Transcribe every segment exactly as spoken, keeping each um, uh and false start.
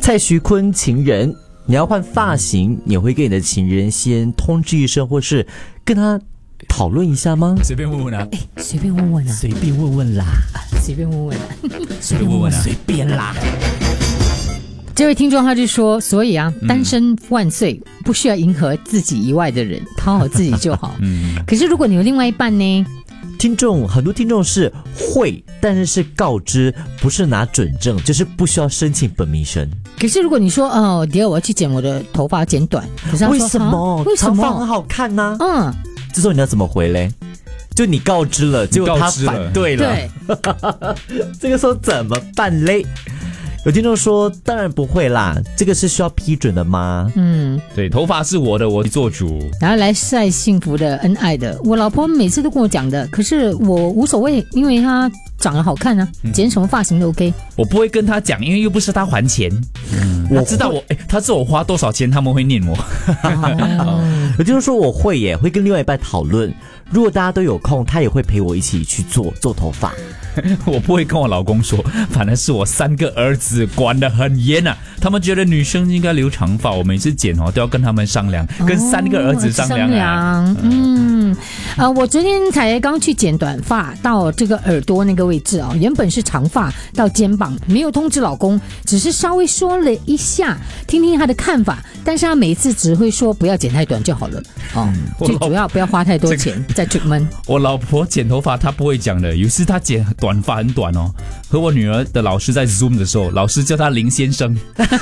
蔡徐坤情人，你要换发型，你会跟你的情人先通知一声，或是跟他讨论一下吗？ 随便问问啊， 哎，随便问问啊， 随便问问啦， 随便问问啊， 随便问问啊， 随便啦。 这位听众他就说，所以啊，单身万岁，不需要迎合自己以外的人，讨好自己就好。嗯，可是如果你有另外一半呢？ 听众很多听众是会，但是是告知，不是拿准证，就是不需要申请permission。 可是如果你说哦，第二我要去剪我的头发，剪短，可是他说为什么？ 为什么？ 长发很好看呢、啊？ 嗯， 这时候你要怎么回嘞？就你告知了，结果他反对了， 对， 这个时候怎么办嘞？有听众说，当然不会啦，这个是需要批准的吗？ 嗯， 对，头发是我的，我做主。 然后来晒幸福的、恩爱的，我老婆每次都跟我讲的，可是我无所谓，因为她长得好看啊，剪什么发型都 OK。 我不会跟她讲，因为又不是她还钱。嗯，我知道我，哎，她知道我花多少钱，他们会念我。 哦、 有听众说我会耶，会跟另外一半讨论，如果大家都有空，他也会陪我一起去做做头发。 我不会跟我老公说，反而是我三个儿子管得很严啊，他们觉得女生应该留长发，我每次剪哦都要跟他们商量，哦、跟三个儿子商量啊。 商量嗯，呃，我昨天才刚去剪短发，到这个耳朵那个位置哦，原本是长发到肩膀，没有通知老公，只是稍微说了一下，听听他的看法，但是他每一次只会说不要剪太短就好了哦，最主要不要花太多钱在 treatment。 我老婆剪头发她不会讲的，有时她剪短发很短哦，和我女儿的老师在 Zoom 的时候，老师叫她林先生。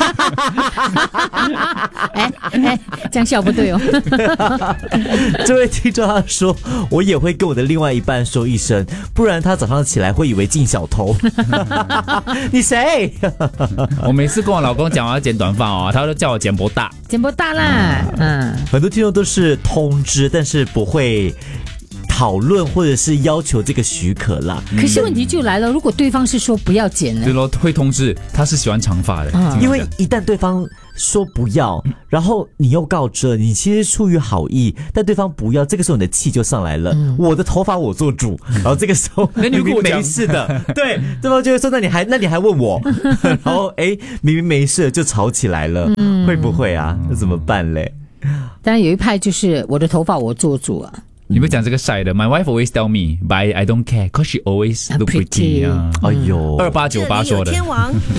哎哎，这样笑不对哦。 这位听众他说，我也会跟我的另外一半说一声，不然他早上起来会以为进小偷。你谁？ 我每次跟我老公讲我要剪短发哦，他都叫我剪不大， 剪不大啦。嗯， 很多听众都是通知，但是不会讨论或者是要求这个许可啦。 可是问题就来了，如果对方是说不要剪呢？ 对咯，会通知他是喜欢长发的， 嗯、 因为一旦对方说不要，然后你又告知了，你其实出于好意，但对方不要，这个时候你的气就上来了。嗯、我的头发我做主，然后这个时候明明没事的，对，对方就会说那你还那你还问我，然后哎明明没事就吵起来了，嗯、会不会啊？那怎么办嘞？ 当然有一派就是我的头发我做主啊。 你不讲这个晒的 ，My wife always tell me, but I don't care, cause she always look pretty 啊。 哎呦， 二八九八说的。